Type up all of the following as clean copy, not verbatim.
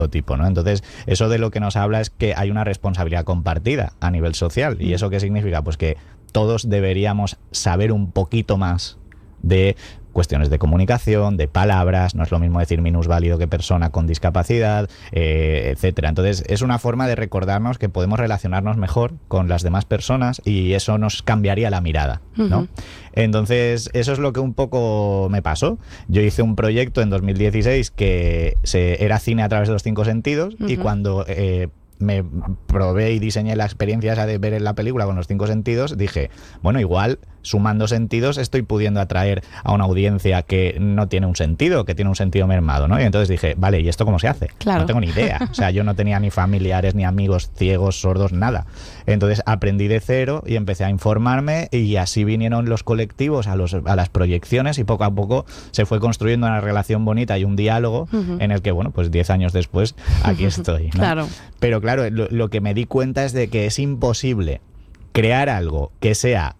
tipo, ¿no? Entonces, eso de lo que nos habla es que hay una responsabilidad compartida a nivel social. ¿Y eso qué significa? Pues que todos deberíamos saber un poquito más de cuestiones de comunicación, de palabras. No es lo mismo decir minusválido que persona con discapacidad, etcétera. Entonces, es una forma de recordarnos que podemos relacionarnos mejor con las demás personas y eso nos cambiaría la mirada, ¿no? Entonces, eso es lo que un poco me pasó. Yo hice un proyecto en 2016 que era cine a través de los 5 sentidos y cuando me probé y diseñé la experiencia esa de ver en la película con los 5 sentidos, dije, bueno, igual sumando sentidos estoy pudiendo atraer a una audiencia que no tiene un sentido, que tiene un sentido mermado, ¿no? Y entonces dije, vale, ¿y esto cómo se hace? Claro. No tengo ni idea. O sea, yo no tenía ni familiares, ni amigos ciegos, sordos, nada. Entonces aprendí de cero y empecé a informarme y así vinieron los colectivos a las proyecciones y poco a poco se fue construyendo una relación bonita y un diálogo en el que, bueno, pues 10 años después aquí estoy, ¿no? Claro. Pero claro, lo que me di cuenta es de que es imposible crear algo que sea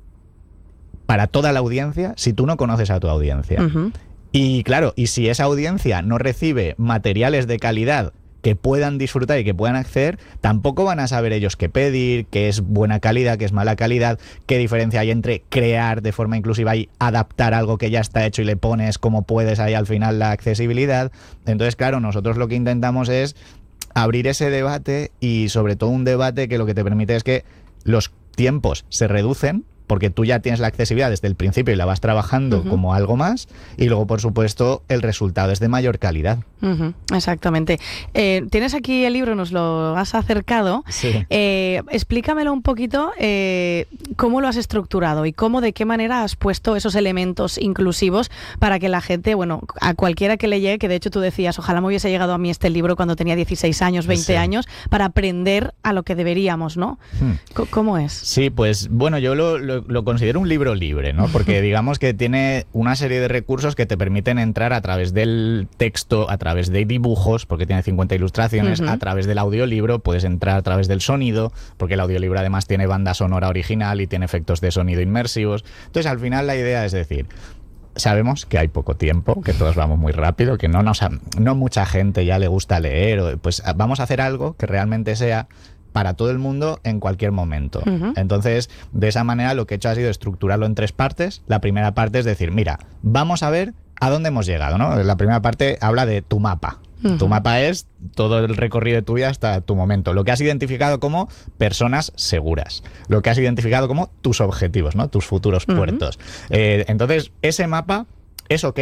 para toda la audiencia si tú no conoces a tu audiencia. Y claro, y si esa audiencia no recibe materiales de calidad que puedan disfrutar y que puedan acceder, tampoco van a saber ellos qué pedir, qué es buena calidad, qué es mala calidad, qué diferencia hay entre crear de forma inclusiva y adaptar algo que ya está hecho y le pones como puedes ahí al final la accesibilidad. Entonces, claro, nosotros lo que intentamos es abrir ese debate y sobre todo un debate que lo que te permite es que los tiempos se reducen porque tú ya tienes la accesibilidad desde el principio y la vas trabajando como algo más y luego, por supuesto, el resultado es de mayor calidad. Exactamente. Tienes aquí el libro, nos lo has acercado. Sí. Explícamelo un poquito, cómo lo has estructurado y de qué manera has puesto esos elementos inclusivos para que la gente, bueno, a cualquiera que le llegue, que de hecho tú decías, ojalá me hubiese llegado a mí este libro cuando tenía 16 años, 20 años, para aprender a lo que deberíamos, ¿no? ¿Cómo es? Sí, pues bueno, yo lo considero un libro libre, ¿no? Porque digamos que tiene una serie de recursos que te permiten entrar a través del texto, a través de dibujos, porque tiene 50 ilustraciones, a través del audiolibro, puedes entrar a través del sonido, porque el audiolibro además tiene banda sonora original y tiene efectos de sonido inmersivos. Entonces, al final la idea es decir, sabemos que hay poco tiempo, que todos vamos muy rápido, que no mucha gente ya le gusta leer, pues vamos a hacer algo que realmente sea para todo el mundo en cualquier momento. Entonces, de esa manera lo que he hecho ha sido estructurarlo en 3 partes. La primera parte es decir, mira, vamos a ver a dónde hemos llegado, ¿no? La primera parte habla de tu mapa. Tu mapa es todo el recorrido de tu vida hasta tu momento. Lo que has identificado como personas seguras. Lo que has identificado como tus objetivos, ¿no? Tus futuros puertos. Entonces, ese mapa es ok.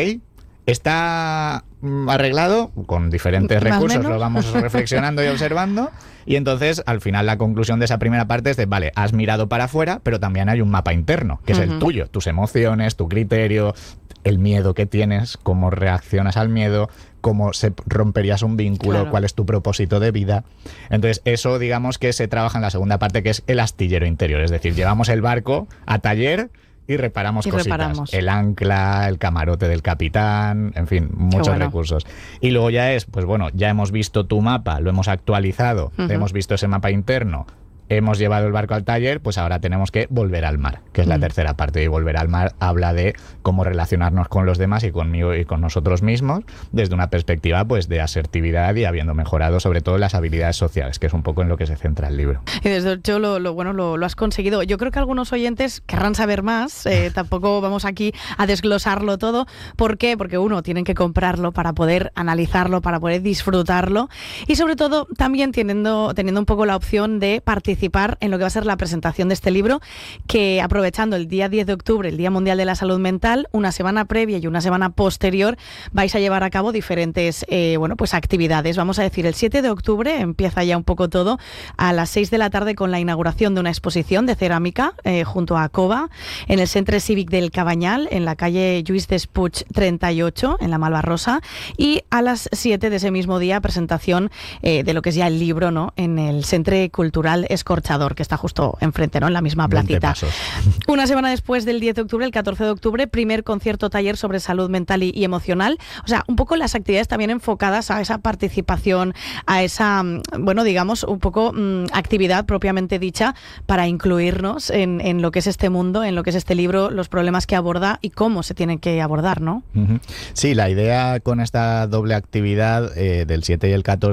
Está arreglado, con diferentes recursos lo vamos reflexionando y observando, y entonces al final la conclusión de esa primera parte es de, vale, has mirado para afuera, pero también hay un mapa interno, que es el tuyo, tus emociones, tu criterio, el miedo que tienes, cómo reaccionas al miedo, cómo romperías un vínculo, cuál es tu propósito de vida. Entonces eso digamos que se trabaja en la segunda parte, que es el astillero interior, es decir, llevamos el barco a taller y reparamos cositas. El ancla, el camarote del capitán, en fin, muchos recursos. Y luego ya es, pues bueno, ya hemos visto tu mapa, lo hemos actualizado, hemos visto ese mapa interno, hemos llevado el barco al taller, pues ahora tenemos que volver al mar, que es la tercera parte. Y volver al mar habla de cómo relacionarnos con los demás y conmigo y con nosotros mismos desde una perspectiva pues de asertividad y habiendo mejorado sobre todo las habilidades sociales, que es un poco en lo que se centra el libro. Y desde hecho lo has conseguido. Yo creo que algunos oyentes querrán saber más, tampoco vamos aquí a desglosarlo todo. ¿Por qué? Porque uno, tienen que comprarlo para poder analizarlo, para poder disfrutarlo y sobre todo también teniendo un poco la opción de participar en lo que va a ser la presentación de este libro, que aprovechando el día 10 de octubre, el Día Mundial de la Salud Mental, una semana previa y una semana posterior vais a llevar a cabo diferentes pues actividades. Vamos a decir, el 7 de octubre empieza ya un poco todo a las 6 de la tarde con la inauguración de una exposición de cerámica junto a Cova en el Centre Cívic del Cabanyal, en la calle Lluís Despuig 38, en la Malvarrosa, y a las 7 de ese mismo día presentación de lo que es ya el libro, ¿no?, en el Centre Cultural Escorchador, que está justo enfrente, ¿no?, en la misma placita. Una semana después del 10 de octubre, el 14 de octubre, primer concierto taller sobre salud mental y emocional. O sea, un poco las actividades también enfocadas a esa participación, a esa, bueno, digamos, un poco actividad propiamente dicha para incluirnos en lo que es este mundo, en lo que es este libro, los problemas que aborda y cómo se tienen que abordar, ¿no? Sí, la idea con esta doble actividad del 7 y el 14